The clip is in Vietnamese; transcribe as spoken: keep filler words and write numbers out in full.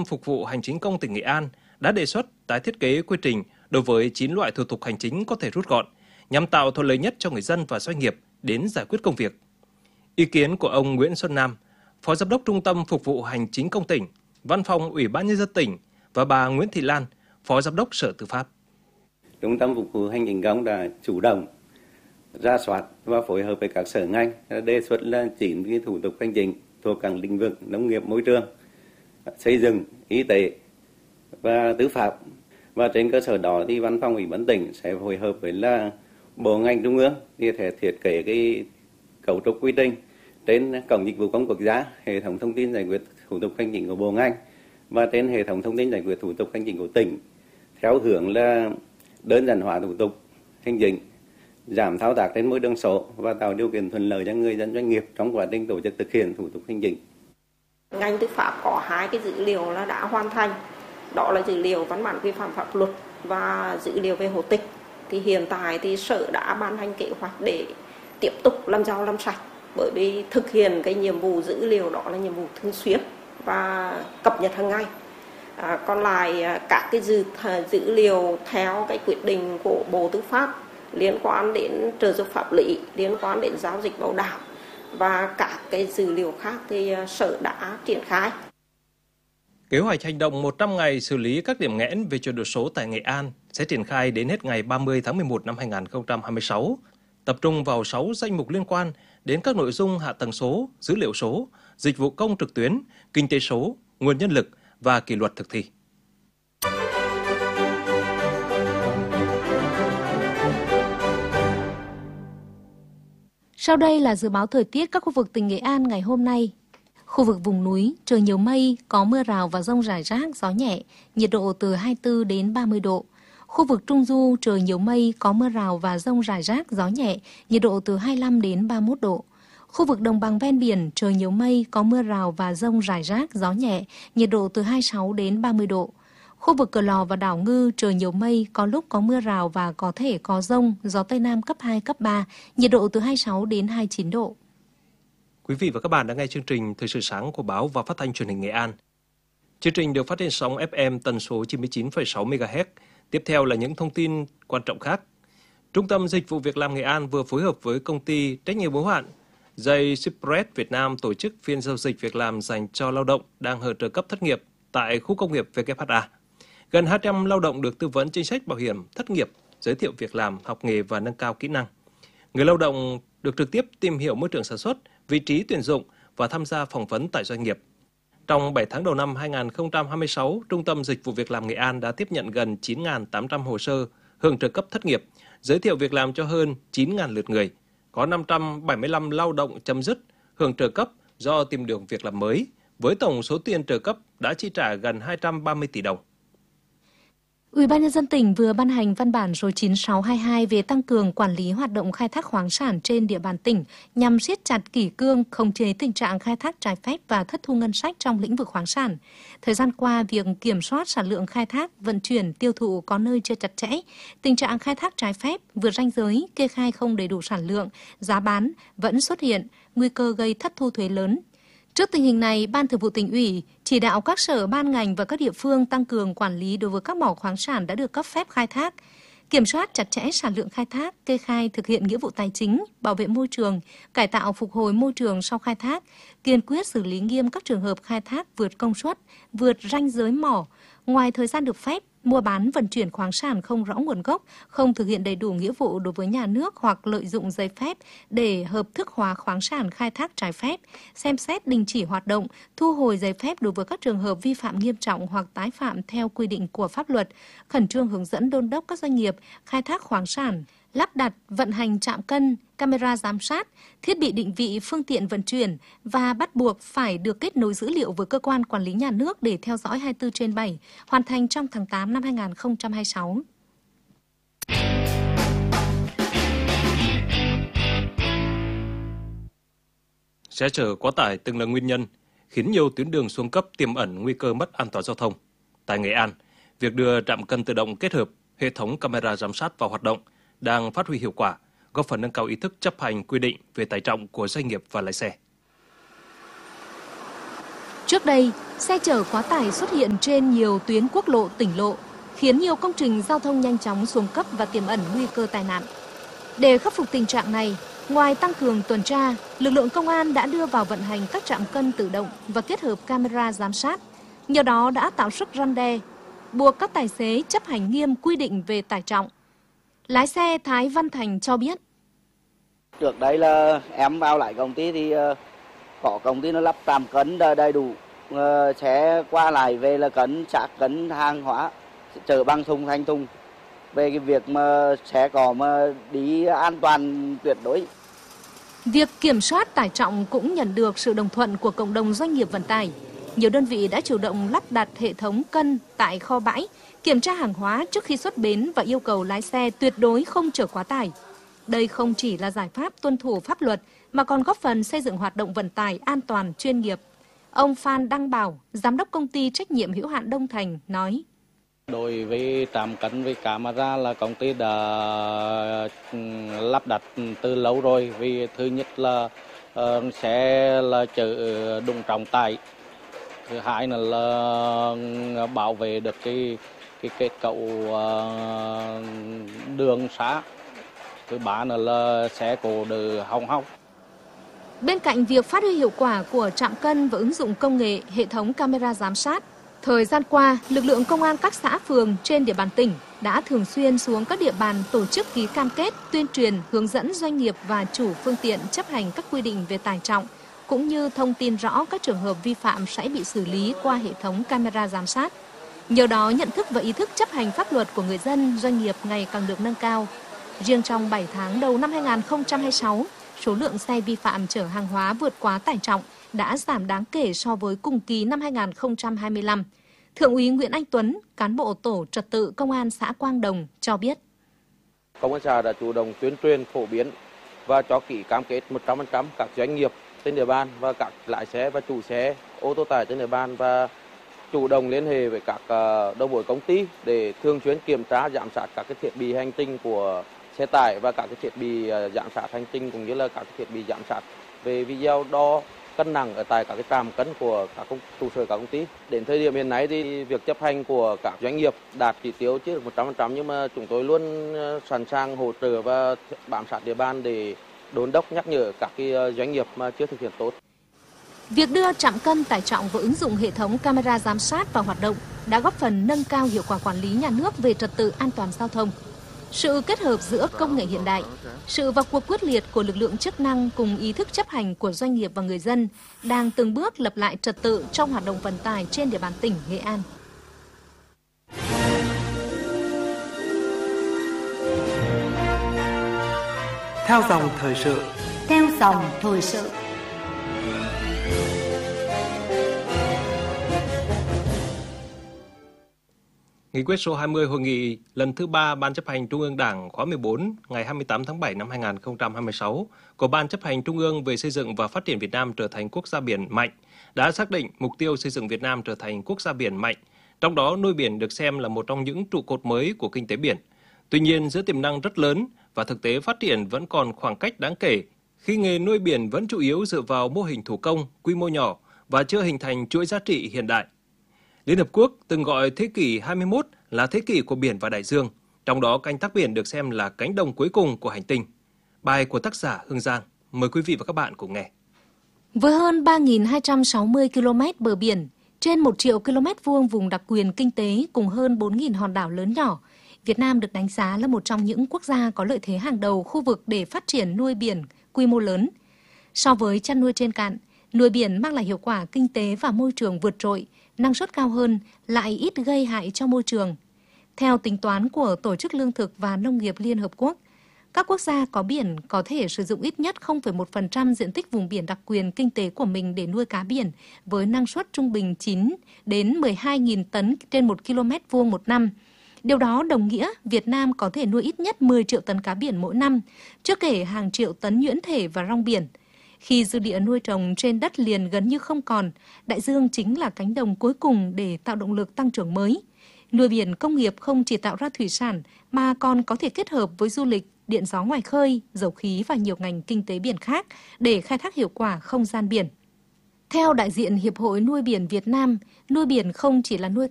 tâm Phục vụ Hành chính công tỉnh Nghệ An đã đề xuất tái thiết kế quy trình đối với chín loại thủ tục hành chính có thể rút gọn, nhằm tạo thuận lợi nhất cho người dân và doanh nghiệp đến giải quyết công việc. Ý kiến của ông Nguyễn Xuân Nam, Phó Giám đốc Trung tâm Phục vụ Hành chính công tỉnh, Văn phòng Ủy ban Nhân dân tỉnh và bà Nguyễn Thị Lan, Phó Giám đốc Sở Tư pháp. Trung tâm Phục vụ Hành chính công đã chủ động rà soát và phối hợp với các sở ngành đề xuất là chín cái thủ tục hành chính thuộc các lĩnh vực nông nghiệp, môi trường, xây dựng, y tế và tư pháp. Và trên cơ sở đó thì Văn phòng Ủy ban tỉnh sẽ phối hợp với là bộ ngành trung ương thì sẽ thiết kế cái cấu trúc quy trình trên cổng dịch vụ công quốc gia, hệ thống thông tin giải quyết thủ tục hành chính của bộ ngành và trên hệ thống thông tin giải quyết thủ tục hành chính của tỉnh theo hướng là đơn giản hóa thủ tục hành chính, giảm thao tác trên môi trường số và tạo điều kiện thuận lợi cho người dân doanh nghiệp trong quá trình tổ chức thực hiện thủ tục hành chính. Ngành tư pháp có hai cái dữ liệu là đã hoàn thành, đó là dữ liệu văn bản quy phạm pháp luật và dữ liệu về hộ tịch. Thì hiện tại thì Sở đã ban hành kế hoạch để tiếp tục làm giàu làm sạch, bởi vì thực hiện cái nhiệm vụ dữ liệu đó là nhiệm vụ thường xuyên và cập nhật hàng ngày. À, còn lại các cái dữ, dữ liệu theo cái quyết định của Bộ Tư pháp liên quan đến trợ giúp pháp lý, liên quan đến giao dịch bảo đảm và các cái dữ liệu khác thì Sở đã triển khai. Kế hoạch hành động một trăm ngày xử lý các điểm nghẽn về chuyển đổi số tại Nghệ An sẽ triển khai đến hết ngày ba mươi tháng mười một năm hai nghìn không trăm hai mươi sáu, tập trung vào sáu danh mục liên quan đến các nội dung hạ tầng số, dữ liệu số, dịch vụ công trực tuyến, kinh tế số, nguồn nhân lực và kỷ luật thực thi. Sau đây là dự báo thời tiết các khu vực tỉnh Nghệ An ngày hôm nay. Khu vực vùng núi, trời nhiều mây, có mưa rào và dông rải rác, gió nhẹ, nhiệt độ từ hai mươi tư đến ba mươi độ. Khu vực Trung Du, trời nhiều mây, có mưa rào và dông rải rác, gió nhẹ, nhiệt độ từ hai mươi lăm đến ba mươi mốt độ. Khu vực đồng bằng ven biển, trời nhiều mây, có mưa rào và dông rải rác, gió nhẹ, nhiệt độ từ hai mươi sáu đến ba mươi độ. Khu vực Cửa Lò và đảo Ngư, trời nhiều mây, có lúc có mưa rào và có thể có dông, gió Tây Nam cấp hai, cấp ba, nhiệt độ từ hai mươi sáu đến hai mươi chín độ. Quý vị và các bạn đã nghe chương trình Thời sự sáng của Báo và Phát thanh Truyền hình Nghệ An. Chương trình được phát trên sóng ép em tần số chín mươi chín phẩy sáu mê ga héc. Tiếp theo là những thông tin quan trọng khác. Trung tâm Dịch vụ Việc làm Nghệ An vừa phối hợp với công ty trách nhiệm hữu hạn J Express Việt Nam tổ chức phiên giao dịch việc làm dành cho lao động đang hưởng trợ cấp thất nghiệp tại khu công nghiệp vê kép hát a. Gần hai trăm lao động được tư vấn chính sách bảo hiểm thất nghiệp, giới thiệu việc làm, học nghề và nâng cao kỹ năng. Người lao động được trực tiếp tìm hiểu môi trường sản xuất, vị trí tuyển dụng và tham gia phỏng vấn tại doanh nghiệp. Trong bảy tháng đầu năm hai nghìn không trăm hai mươi sáu, Trung tâm Dịch vụ Việc làm Nghệ An đã tiếp nhận gần chín nghìn tám trăm hồ sơ hưởng trợ cấp thất nghiệp, giới thiệu việc làm cho hơn chín nghìn lượt người. Có năm trăm bảy mươi lăm lao động chấm dứt hưởng trợ cấp do tìm được việc làm mới, với tổng số tiền trợ cấp đã chi trả gần hai trăm ba mươi tỷ đồng. Ủy ban Nhân dân tỉnh vừa ban hành văn bản số chín sáu hai hai về tăng cường quản lý hoạt động khai thác khoáng sản trên địa bàn tỉnh nhằm siết chặt kỷ cương, khống chế tình trạng khai thác trái phép và thất thu ngân sách trong lĩnh vực khoáng sản. Thời gian qua, việc kiểm soát sản lượng khai thác, vận chuyển, tiêu thụ có nơi chưa chặt chẽ, tình trạng khai thác trái phép, vượt ranh giới, kê khai không đầy đủ sản lượng, giá bán vẫn xuất hiện, nguy cơ gây thất thu thuế lớn. Trước tình hình này, Ban Thường vụ Tỉnh ủy chỉ đạo các sở ban ngành và các địa phương tăng cường quản lý đối với các mỏ khoáng sản đã được cấp phép khai thác, kiểm soát chặt chẽ sản lượng khai thác, kê khai thực hiện nghĩa vụ tài chính, bảo vệ môi trường, cải tạo phục hồi môi trường sau khai thác, kiên quyết xử lý nghiêm các trường hợp khai thác vượt công suất, vượt ranh giới mỏ, ngoài thời gian được phép, mua bán vận chuyển khoáng sản không rõ nguồn gốc, không thực hiện đầy đủ nghĩa vụ đối với nhà nước hoặc lợi dụng giấy phép để hợp thức hóa khoáng sản khai thác trái phép, xem xét đình chỉ hoạt động, thu hồi giấy phép đối với các trường hợp vi phạm nghiêm trọng hoặc tái phạm theo quy định của pháp luật, khẩn trương hướng dẫn đôn đốc các doanh nghiệp khai thác khoáng sản, lắp đặt, vận hành trạm cân, camera giám sát, thiết bị định vị phương tiện vận chuyển và bắt buộc phải được kết nối dữ liệu với cơ quan quản lý nhà nước để theo dõi hai mươi tư trên bảy, hoàn thành trong tháng tám năm hai nghìn không trăm hai mươi sáu. Xe chở quá tải từng là nguyên nhân khiến nhiều tuyến đường xuống cấp tiềm ẩn nguy cơ mất an toàn giao thông. Tại Nghệ An, việc đưa trạm cân tự động kết hợp hệ thống camera giám sát vào hoạt động đang phát huy hiệu quả, góp phần nâng cao ý thức chấp hành quy định về tải trọng của doanh nghiệp và lái xe. Trước đây, xe chở quá tải xuất hiện trên nhiều tuyến quốc lộ, tỉnh lộ, khiến nhiều công trình giao thông nhanh chóng xuống cấp và tiềm ẩn nguy cơ tai nạn. Để khắc phục tình trạng này, ngoài tăng cường tuần tra, lực lượng công an đã đưa vào vận hành các trạm cân tự động và kết hợp camera giám sát. Nhờ đó đã tạo sức răn đe, buộc các tài xế chấp hành nghiêm quy định về tải trọng. Lái xe Thái Văn Thành cho biết. Trước đây là em vào lại công ty thì có công ty nó lắp trạm cân đầy đủ, sẽ qua lại về là cân xác cân hàng hóa chở bằng thùng thành thùng. Về cái việc mà sẽ có mà đi an toàn tuyệt đối. Việc kiểm soát tải trọng cũng nhận được sự đồng thuận của cộng đồng doanh nghiệp vận tải. Nhiều đơn vị đã chủ động lắp đặt hệ thống cân tại kho bãi, kiểm tra hàng hóa trước khi xuất bến và yêu cầu lái xe tuyệt đối không chở quá tải. Đây không chỉ là giải pháp tuân thủ pháp luật mà còn góp phần xây dựng hoạt động vận tải an toàn chuyên nghiệp. Ông Phan Đăng Bảo, giám đốc công ty trách nhiệm hữu hạn Đông Thành nói: Đối với trạm cân với camera là công ty đã lắp đặt từ lâu rồi, vì thứ nhất là uh, sẽ là chở đúng trọng tải, thứ hai là, là bảo vệ được cái cái kết cấu uh, đường xá, thứ ba là, là sẽ cổ đỡ hỏng hóc. Bên cạnh việc phát huy hiệu quả của trạm cân và ứng dụng công nghệ hệ thống camera giám sát, thời gian qua, lực lượng công an các xã phường trên địa bàn tỉnh đã thường xuyên xuống các địa bàn tổ chức ký cam kết, tuyên truyền, hướng dẫn doanh nghiệp và chủ phương tiện chấp hành các quy định về tải trọng, cũng như thông tin rõ các trường hợp vi phạm sẽ bị xử lý qua hệ thống camera giám sát. Nhờ đó, nhận thức và ý thức chấp hành pháp luật của người dân, doanh nghiệp ngày càng được nâng cao. Riêng trong bảy tháng đầu năm hai nghìn không trăm hai mươi sáu, số lượng xe vi phạm chở hàng hóa vượt quá tải trọng đã giảm đáng kể so với cùng kỳ năm hai nghìn không trăm hai mươi lăm. Thượng úy Nguyễn Anh Tuấn, cán bộ tổ trật tự công an xã Quang Đồng cho biết. Công an xã đã chủ động tuyên truyền phổ biến và cho ký cam kết một trăm phần trăm các doanh nghiệp trên địa bàn và các lái xe và chủ xe ô tô tải trên địa bàn, và chủ động liên hệ với các đầu mối công ty để thường xuyên kiểm tra giám sát các cái thiết bị hành trình của xe tải và các cái thiết bị giám sát hành trình, cũng như là các cái thiết bị giám sát về video đo cân nặng ở tại các cái trạm cân của các công trụ sở các công ty. Đến thời điểm hiện nay thì việc chấp hành của các doanh nghiệp đạt chỉ tiêu chưa được một trăm phần trăm, nhưng mà chúng tôi luôn sẵn sàng hỗ trợ và bám sát địa bàn để đôn đốc nhắc nhở các cái doanh nghiệp mà chưa thực hiện tốt. Việc đưa trạm cân tải trọng và ứng dụng hệ thống camera giám sát vào hoạt động đã góp phần nâng cao hiệu quả quản lý nhà nước về trật tự an toàn giao thông. Sự kết hợp giữa công nghệ hiện đại, sự vào cuộc quyết liệt của lực lượng chức năng cùng ý thức chấp hành của doanh nghiệp và người dân đang từng bước lập lại trật tự trong hoạt động vận tải trên địa bàn tỉnh Nghệ An. Theo dòng thời sự. Theo dòng thời sự. Nghị quyết số hai mươi hội nghị lần thứ ba Ban chấp hành Trung ương Đảng khóa mười bốn ngày hai mươi tám tháng bảy năm hai nghìn không trăm hai mươi sáu của Ban chấp hành Trung ương về xây dựng và phát triển Việt Nam trở thành quốc gia biển mạnh đã xác định mục tiêu xây dựng Việt Nam trở thành quốc gia biển mạnh, trong đó nuôi biển được xem là một trong những trụ cột mới của kinh tế biển. Tuy nhiên, giữa tiềm năng rất lớn và thực tế phát triển vẫn còn khoảng cách đáng kể, khi nghề nuôi biển vẫn chủ yếu dựa vào mô hình thủ công, quy mô nhỏ và chưa hình thành chuỗi giá trị hiện đại. Liên Hợp Quốc từng gọi thế kỷ hai mươi mốt là thế kỷ của biển và đại dương, trong đó canh tác biển được xem là cánh đồng cuối cùng của hành tinh. Bài của tác giả Hương Giang, mời quý vị và các bạn cùng nghe. Với hơn ba nghìn hai trăm sáu mươi ki lô mét bờ biển, trên một triệu ki lô mét vuông vùng đặc quyền kinh tế cùng hơn bốn nghìn hòn đảo lớn nhỏ, Việt Nam được đánh giá là một trong những quốc gia có lợi thế hàng đầu khu vực để phát triển nuôi biển quy mô lớn. So với chăn nuôi trên cạn, nuôi biển mang lại hiệu quả kinh tế và môi trường vượt trội, năng suất cao hơn, lại ít gây hại cho môi trường. Theo tính toán của Tổ chức Lương thực và Nông nghiệp Liên Hợp Quốc, các quốc gia có biển có thể sử dụng ít nhất không phẩy một phần trăm diện tích vùng biển đặc quyền kinh tế của mình để nuôi cá biển, với năng suất trung bình chín đến mười hai nghìn tấn trên một ki lô mét vuông một năm. Điều đó đồng nghĩa Việt Nam có thể nuôi ít nhất mười triệu tấn cá biển mỗi năm, chưa kể hàng triệu tấn nhuyễn thể và rong biển. Khi dư địa nuôi trồng trên đất liền gần như không còn, đại dương chính là cánh đồng cuối cùng để tạo động lực tăng trưởng mới. Nuôi biển công nghiệp không chỉ tạo ra thủy sản mà còn có thể kết hợp với du lịch, điện gió ngoài khơi, dầu khí và nhiều ngành kinh tế biển khác để khai thác hiệu quả không gian biển. Theo đại diện Hiệp hội Nuôi biển Việt Nam, nuôi biển không chỉ là nuôi